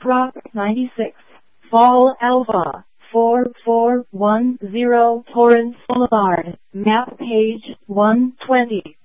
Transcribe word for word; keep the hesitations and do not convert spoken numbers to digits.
Prop ninety-six, Fall Alpha, four four one zero Torrance Boulevard, map page one twenty.